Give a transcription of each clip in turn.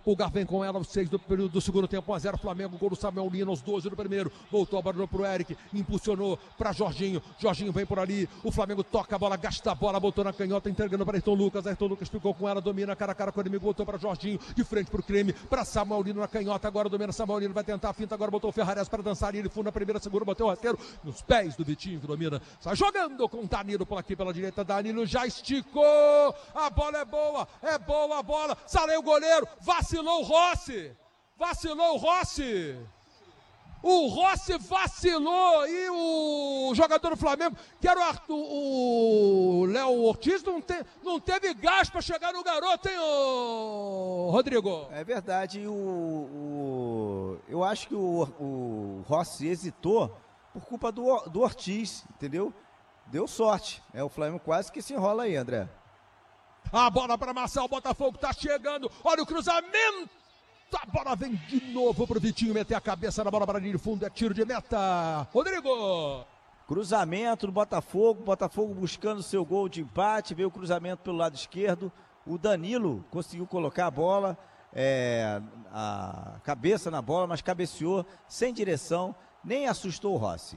Pulgar vem com ela, os 6 do período do segundo tempo, 1-0 Flamengo, gol do Samuel Lino, aos 12 do primeiro. Voltou a bola pro Eric, impulsionou para Jorginho. Jorginho vem por ali, o Flamengo toca a bola, gasta a bola, botou na canhota, entregando para Ayrton Lucas. Ayrton Lucas ficou com ela, domina cara a cara com o inimigo, voltou para Jorginho, de frente pro creme, para Samuel Lino na canhota, agora domina Samuel Lino, vai tentar a finta, agora botou o Ferrares para dançar, e ele foi na primeira, segura, bateu o rasteiro nos pés do Vitinho, que domina, sai jogando com o Danilo por aqui pela direita, Danilo já esticou, a bola é boa a bola, saiu o goleiro, vacilou o Rossi, o Rossi vacilou e o jogador do Flamengo, que era o Léo Ortiz, não teve gás para chegar no garoto, hein, Rodrigo? É verdade, eu acho que o Rossi hesitou por culpa do Ortiz, entendeu? Deu sorte, o Flamengo quase que se enrola aí, André. A bola para Marçal, o Botafogo tá chegando, olha o cruzamento, a bola vem de novo pro Vitinho meter a cabeça na bola para linha de fundo, é tiro de meta, Rodrigo. Cruzamento do Botafogo buscando seu gol de empate, veio o cruzamento pelo lado esquerdo, o Danilo conseguiu colocar a bola, a cabeça na bola, mas cabeceou sem direção, nem assustou o Rossi.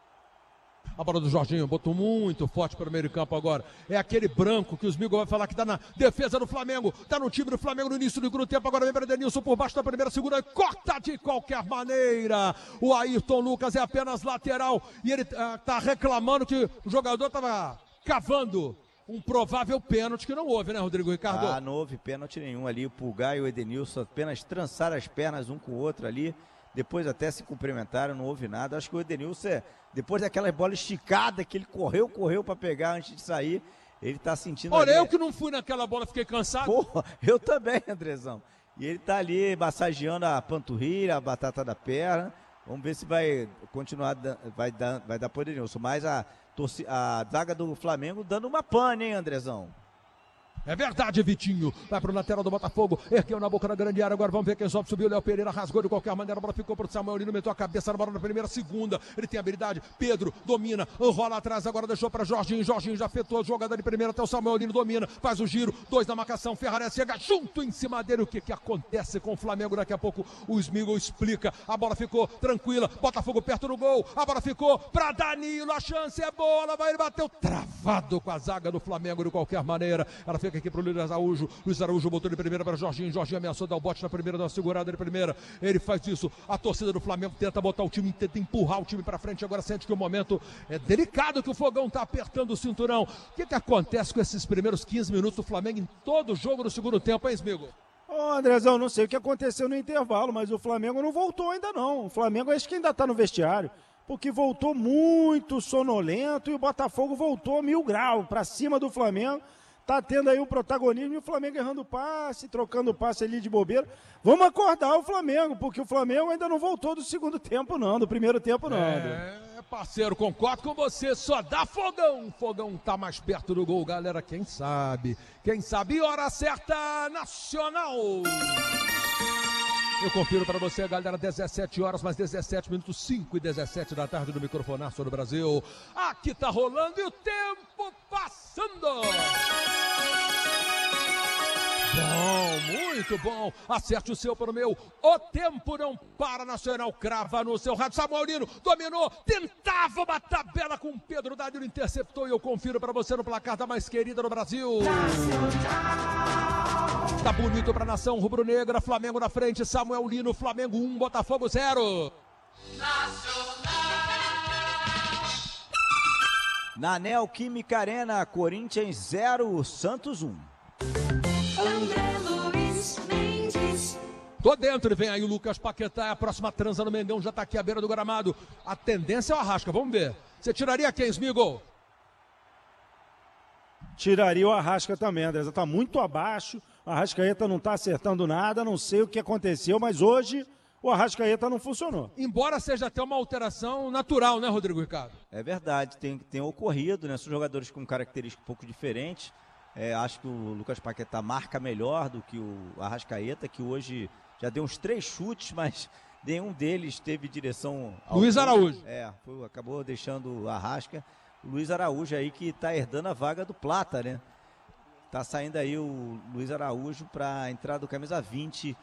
A bola do Jorginho, botou muito forte para o meio de campo agora. É aquele branco que os Migo vai falar que tá na defesa do Flamengo. Tá no time do Flamengo no início do segundo tempo. Agora vem para Denilson por baixo da primeira, segura, corta de qualquer maneira. O Ayrton Lucas é apenas lateral. E ele tá reclamando que o jogador tava cavando um provável pênalti que não houve, né, Rodrigo Ricardo? Não houve pênalti nenhum ali. O Pulgar e o Edenilson apenas trançaram as pernas um com o outro ali. Depois até se cumprimentaram, não houve nada. Acho que o Edenilson, depois daquela bola esticada que ele correu para pegar antes de sair, ele tá sentindo... Olha, eu que não fui naquela bola, fiquei cansado. Porra, eu também, Andrezão. E ele tá ali massageando a panturrilha, a batata da perna. Vamos ver se vai continuar, vai dar pro Edenilson. Mas a zaga do Flamengo dando uma pane, hein, Andrezão? É verdade, Vitinho. Vai pro lateral do Botafogo. Ergueu na boca da grande área. Agora vamos ver quem sobe. Subiu o Léo Pereira. Rasgou de qualquer maneira. A bola ficou pro Samuel Lino. Meteu a cabeça na bola na primeira, segunda. Ele tem habilidade. Pedro domina. Enrola atrás. Agora deixou para Jorginho. Jorginho já afetou a jogada de primeira até o Samuel Lino. Domina. Faz o giro. 2 na marcação. Ferrares chega junto em cima dele. O que acontece com o Flamengo? Daqui a pouco o Smigol explica. A bola ficou tranquila. Botafogo perto do gol. A bola ficou para Danilo. A chance é boa. Ela vai. Ele bateu travado com a zaga do Flamengo de qualquer maneira. Ela fica aqui pro Luiz Araújo. Luiz Araújo botou de primeira para Jorginho. Jorginho ameaçou dar o bote na primeira, dar uma segurada de primeira. Ele faz isso. A torcida do Flamengo tenta botar o time, tenta empurrar o time para frente. Agora sente que o momento é delicado, que o Fogão tá apertando o cinturão. O que acontece com esses primeiros 15 minutos do Flamengo em todo o jogo no segundo tempo, hein, Smigo? Ô, Andrezão, não sei o que aconteceu no intervalo, mas o Flamengo não voltou ainda não. O Flamengo acho que ainda tá no vestiário, porque voltou muito sonolento e o Botafogo voltou 1000 graus para cima do Flamengo. Tá tendo aí o protagonismo e o Flamengo errando passe, trocando passe ali de bobeira. Vamos acordar o Flamengo, porque o Flamengo ainda não voltou do segundo tempo não, do primeiro tempo não. Parceiro, concordo com você, só dá Fogão. Fogão tá mais perto do gol, galera, quem sabe? E hora certa, Nacional. Eu confiro para você, galera, 17 horas, mais 17 minutos, 5h17 da tarde no Microfonaço do Brasil. Aqui tá rolando e o tempo passando. Bom, muito bom. Acerte o seu para o meu. O tempo não para, Nacional crava no seu rádio. Samuel Lino dominou, tentava uma tabela com Pedro Danilo, interceptou e eu confiro para você no placar da mais querida do Brasil. Tá bonito pra nação rubro-negra, Flamengo na frente, Samuel Lino, Flamengo 1, Botafogo 0. Na Neoquímica Arena, Corinthians 0, Santos 1. André Luiz Mendes. Tô dentro, ele vem aí o Lucas Paquetá, a próxima transa no Mengão, já tá aqui à beira do gramado. A tendência é o Arrasca, vamos ver. Você tiraria quem, Smigol? Tiraria o Arrasca também, André. Tá muito abaixo. O Arrascaeta não tá acertando nada, não sei o que aconteceu, mas hoje o Arrascaeta não funcionou. Embora seja até uma alteração natural, né, Rodrigo Ricardo? É verdade, tem ocorrido, né? São jogadores com características um pouco diferentes. Acho que o Lucas Paquetá marca melhor do que o Arrascaeta, que hoje já deu uns 3 chutes, mas nenhum deles teve direção ao Luiz Araújo. Acabou deixando o Arrasca. O Luiz Araújo aí que tá herdando a vaga do Plata, né? Tá saindo aí o Luiz Araújo para entrar do camisa 20